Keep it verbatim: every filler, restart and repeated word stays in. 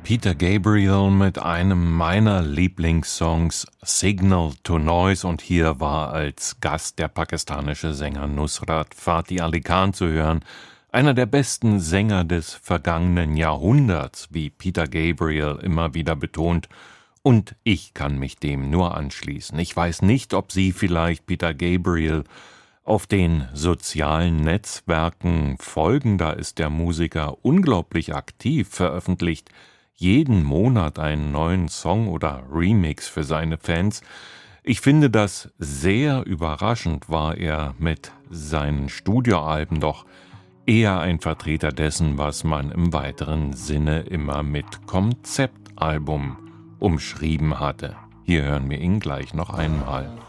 Peter Gabriel mit einem meiner Lieblingssongs Signal to Noise, und hier war als Gast der pakistanische Sänger Nusrat Fateh Ali Khan zu hören, einer der besten Sänger des vergangenen Jahrhunderts, wie Peter Gabriel immer wieder betont, und ich kann mich dem nur anschließen. Ich weiß nicht, ob Sie vielleicht Peter Gabriel auf den sozialen Netzwerken folgen, da ist der Musiker unglaublich aktiv, veröffentlicht jeden Monat einen neuen Song oder Remix für seine Fans. Ich finde das sehr überraschend, war er mit seinen Studioalben doch eher ein Vertreter dessen, was man im weiteren Sinne immer mit Konzeptalbum umschrieben hatte. Hier hören wir ihn gleich noch einmal.